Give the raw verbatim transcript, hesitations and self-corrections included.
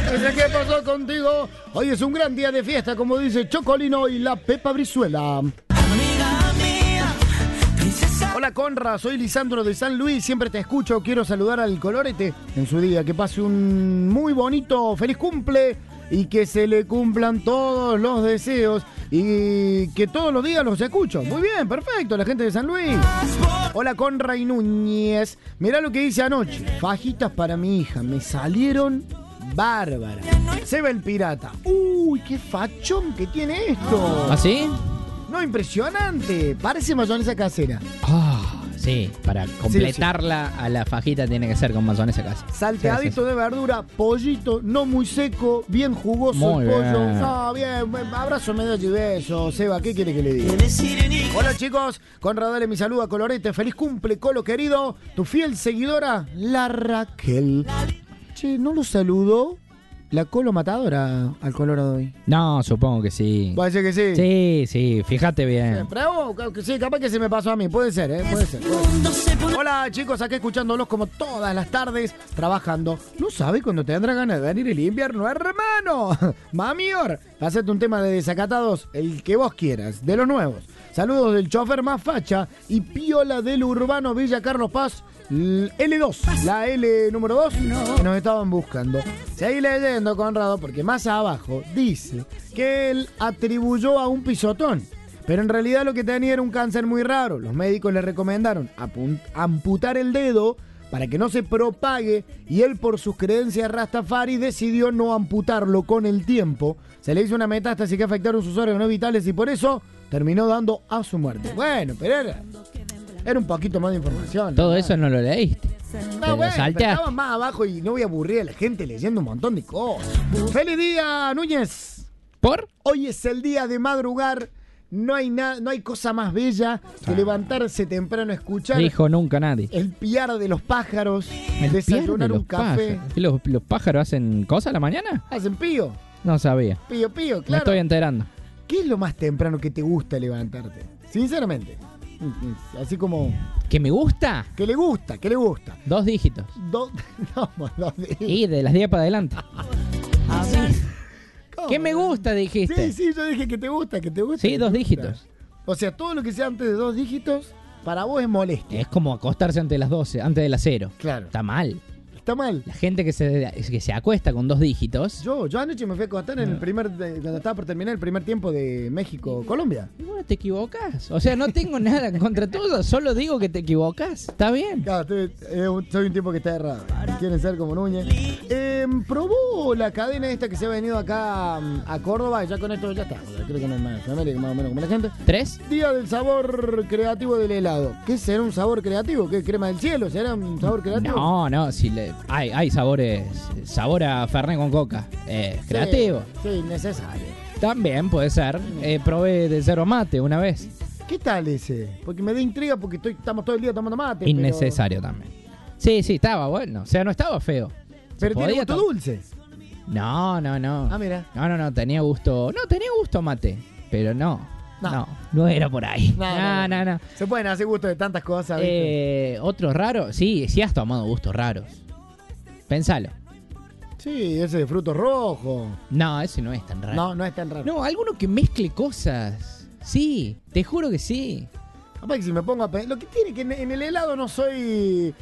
¿Qué pasó contigo? Hoy es un gran día de fiesta, como dice Chocolino y la Pepa Brizuela. Hola Conra, soy Lisandro de San Luis, siempre te escucho, quiero saludar al Colorete en su día, que pase un muy bonito, feliz cumple y que se le cumplan todos los deseos y que todos los días los escucho. Muy bien, perfecto, la gente de San Luis. Hola Conra y Núñez, mirá lo que hice anoche, fajitas para mi hija, me salieron bárbaras. Seba el Pirata, uy, qué fachón que tiene esto. ¿Ah, sí? No, impresionante. Parece mayonesa casera. Ah, sí. Para completarla sí, sí. a la fajita tiene que ser con mayonesa casera. Salteadito sí, sí, sí. de verdura, pollito, no muy seco, bien jugoso muy el pollo. Bien. No, bien, abrazo medio y beso. Seba, ¿qué quiere que le diga? Hola chicos, Conrad, dale mi saludo a Colorete. Feliz cumple, Colo querido. Tu fiel seguidora, la Raquel. Che, ¿no lo saludo? ¿La Colo matadora al Colorado hoy? No, supongo que sí. ¿Puede ser que sí? Sí, sí, fíjate bien. Pero sí, capaz que se me pasó a mí. Puede ser, ¿eh? Puede ser. Puede ser. Hola, chicos, acá escuchándolos como todas las tardes, trabajando. ¿No sabes cuándo te tendrá ganas de venir el invierno, hermano? Mamior, hacete un tema de desacatados, el que vos quieras, de los nuevos. Saludos del chofer más facha y piola del urbano Villa Carlos Paz. L dos, la L número dos, que nos estaban buscando. Seguí leyendo, Conrado, porque más abajo dice que él atribuyó a un pisotón, pero en realidad lo que tenía era un cáncer muy raro. Los médicos le recomendaron amputar el dedo para que no se propague y él, por sus creencias rastafari, decidió no amputarlo con el tiempo. Se le hizo una metástasis que afectaron sus órganos vitales y por eso terminó dando a su muerte. Bueno, pero era... Era un poquito más de información. Todo eso no lo leíste. No, bueno, estaba más abajo y no voy a aburrir a la gente leyendo un montón de cosas. ¡Feliz día, Núñez! ¿Por? Hoy es el día de madrugar. No hay nada, no hay cosa más bella que ah. levantarse temprano a escuchar. Dijo nunca nadie. El piar de los pájaros. El desayunar de un café. Pájaros. ¿Los, ¿Los pájaros hacen cosas a la mañana? Hacen pío. No sabía. Pío, pío, claro. Me estoy enterando. ¿Qué es lo más temprano que te gusta levantarte? Sinceramente. Así como... ¿Que me gusta? Que le gusta, que le gusta. Dos dígitos. Do... No, dos dígitos. Y de las diez para adelante. ¿Qué me gusta, dijiste? Sí, sí, yo dije que te gusta, que te gusta. Sí, dos dígitos. O sea, todo lo que sea antes de dos dígitos, para vos es molestia. Es como acostarse antes de las doce, antes de las cero. Claro. Está mal. Está mal. La gente que se, que se acuesta con dos dígitos. Yo, yo anoche me fui a acostar en el primer, cuando estaba por terminar el primer tiempo de México-Colombia. Y bueno, te equivocas. O sea, no tengo nada contra todo, solo digo que te equivocas. Está bien. Claro, estoy, eh, soy un tipo que está errado. Quieren ser como Núñez. Eh, probó la cadena esta que se ha venido acá a Córdoba y ya con esto ya está. O sea, creo que no es más América, más o menos como la gente. ¿Tres? Día del sabor creativo del helado. ¿Qué será un sabor creativo? ¿Qué crema del cielo? ¿Será un sabor creativo? No, no, si le... Hay, hay sabores, sabor a Fernet con coca, eh, creativo. Sí, sí, necesario. También puede ser. Eh, probé de cero mate una vez. ¿Qué tal ese? Porque me da intriga porque estoy, estamos todo el día tomando mate. Innecesario pero... también. Sí, sí, estaba bueno. O sea, no estaba feo. Pero tiene gusto to... dulce. No, no, no. Ah, mira. No, no, no, tenía gusto. No, tenía gusto mate. Pero no. No, no, no era por ahí. No, no, no, no, no. Se pueden hacer gusto de tantas cosas. Eh, ¿Otros raros? Sí, sí has tomado gustos raros. Pensalo. Sí, ese de frutos rojos. No, ese no es tan raro. No, no es tan raro. No, alguno que mezcle cosas. Sí, te juro que sí. Capaz que si me pongo a pensar... Lo que tiene que en el helado no soy...